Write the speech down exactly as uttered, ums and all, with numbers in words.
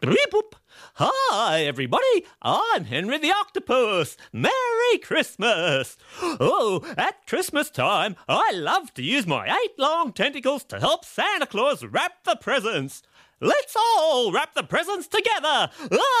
Beep-boop. Hi, everybody. I'm Henry the Octopus. Merry Christmas. Oh, at Christmas time, I love to use my eight long tentacles to help Santa Claus wrap the presents. Let's all wrap the presents together. Ah!